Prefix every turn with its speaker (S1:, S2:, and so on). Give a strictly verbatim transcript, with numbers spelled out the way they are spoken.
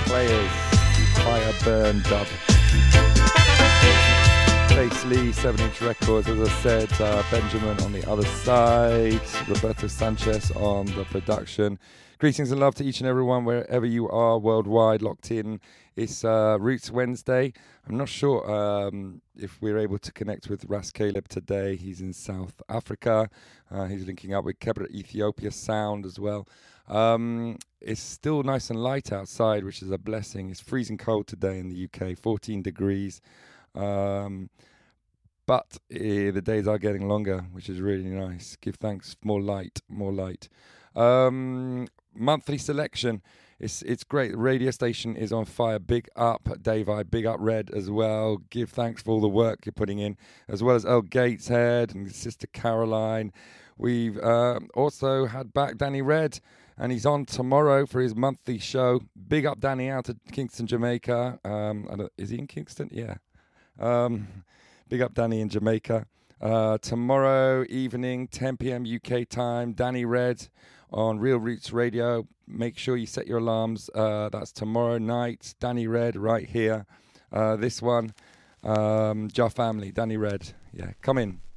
S1: Players, Fire Burn Dub. Bass Lee, seven inch Records, as I said, uh, Benjamin on the other side, Roberto Sanchez on the production. Greetings and love to each and everyone wherever you are worldwide, locked in. It's uh, Roots Wednesday. I'm not sure um, if we're able to connect with Ras Caleb today. He's in South Africa. Uh, he's linking up with Kebra Ethiopia Sound as well. Um, it's still nice and light outside, which is a blessing. It's freezing cold today in the U K, fourteen degrees. Um, but uh, the days are getting longer, which is really nice. Give thanks, more light, more light. Um, monthly selection. It's it's great. The radio station is on fire. Big up, Dave I. Big up, Red as well. Give thanks for all the work you're putting in, as well as El Gateshead and Sister Caroline. We've uh, also had back Danny Red, and he's on tomorrow for his monthly show. Big up, Danny, out to Kingston, Jamaica. Um, I don't, is he in Kingston? Yeah. Um, big up, Danny in Jamaica. Uh, tomorrow evening, ten p.m. U K time, Danny Red on Real Roots Radio. Make sure you set your alarms. Uh, that's tomorrow night. Danny Red right here. Uh, this one, um, Jar Family, Danny Red. Yeah, come in.